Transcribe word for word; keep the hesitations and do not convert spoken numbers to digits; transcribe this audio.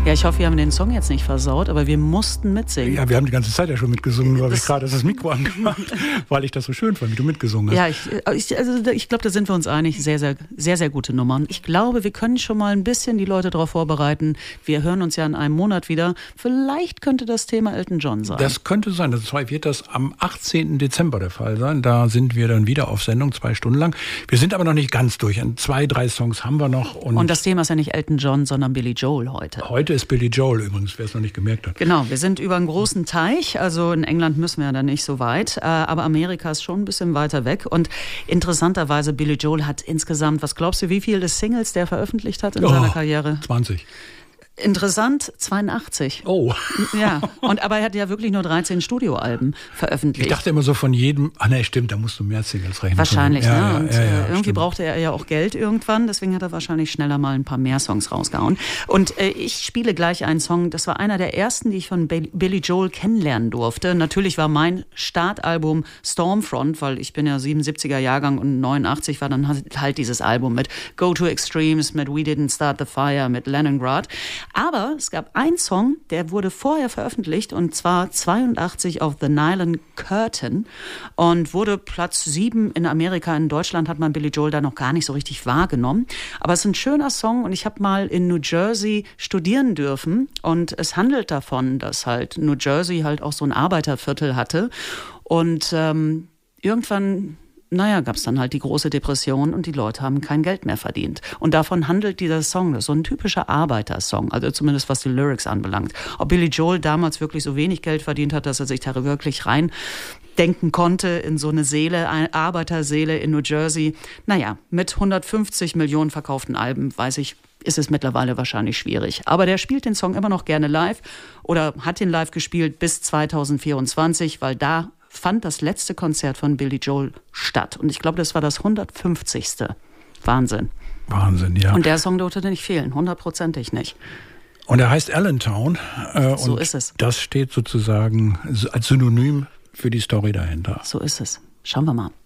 Ja, ich hoffe, wir haben den Song jetzt nicht versaut, aber wir mussten mitsingen. Ja, wir haben die ganze Zeit ja schon mitgesungen, nur habe ich gerade das Mikro angemacht, weil ich das so schön fand, wie du mitgesungen hast. Ja, ich, ich, also ich glaube, da sind wir uns einig. Sehr, sehr, sehr, sehr gute Nummern. Ich glaube, wir können schon mal ein bisschen die Leute darauf vorbereiten. Wir hören uns ja in einem Monat wieder. Vielleicht könnte das Thema Elton John sein. Das könnte sein. Das wird das am achtzehnten Dezember der Fall sein. Da sind wir dann wieder auf Sendung, zwei Stunden lang. Wir sind aber noch nicht ganz durch. Zwei, drei Songs haben wir noch. Und, und das Thema ist ja nicht Elton John, sondern Billy Joel heute. Heute ist Billy Joel übrigens, wer es noch nicht gemerkt hat. Genau, wir sind über einen großen Teich. Also in England müssen wir ja dann nicht so weit. Aber Amerika ist schon ein bisschen weiter weg. Und interessanterweise, Billy Joel hat insgesamt, was glaubst du, wie viele Singles der veröffentlicht hat in oh, seiner Karriere? zwanzig. Interessant, zweiundachtzig. Oh. Ja, und aber er hat ja wirklich nur dreizehn Studioalben veröffentlicht. Ich dachte immer so von jedem, ah ne, stimmt, da musst du mehr Singles rechnen. Wahrscheinlich, ja, ne? Ja, und ja, ja, äh, irgendwie stimmt. brauchte er ja auch Geld irgendwann, deswegen hat er wahrscheinlich schneller mal ein paar mehr Songs rausgehauen. Und äh, ich spiele gleich einen Song, das war einer der ersten, die ich von Billy Joel kennenlernen durfte. Natürlich war mein Startalbum Stormfront, weil ich bin ja siebenundsiebziger Jahrgang und neunundachtzig war dann halt dieses Album mit Go to Extremes, mit We Didn't Start the Fire, mit Leningrad. Aber es gab ein Song, der wurde vorher veröffentlicht und zwar zweiundachtzig auf The Nylon Curtain und wurde Platz sieben in Amerika. In Deutschland hat man Billy Joel da noch gar nicht so richtig wahrgenommen. Aber es ist ein schöner Song und ich habe mal in New Jersey studieren dürfen und es handelt davon, dass halt New Jersey halt auch so ein Arbeiterviertel hatte und ähm, irgendwann... Naja, gab es dann halt die große Depression und die Leute haben kein Geld mehr verdient. Und davon handelt dieser Song. Das ist so ein typischer Arbeitersong, also zumindest was die Lyrics anbelangt. Ob Billy Joel damals wirklich so wenig Geld verdient hat, dass er sich da wirklich rein denken konnte in so eine Seele, eine Arbeiterseele in New Jersey. Naja, mit hundertfünfzig Millionen verkauften Alben, weiß ich, ist es mittlerweile wahrscheinlich schwierig. Aber der spielt den Song immer noch gerne live oder hat ihn live gespielt bis zweitausendvierundzwanzig, weil da fand das letzte Konzert von Billy Joel statt. Und ich glaube, das war das hundertfünfzigste Wahnsinn. Wahnsinn, ja. Und der Song durfte nicht fehlen, hundertprozentig nicht. Und er heißt Allentown. Äh, so und ist es. Das steht sozusagen als Synonym für die Story dahinter. So ist es. Schauen wir mal.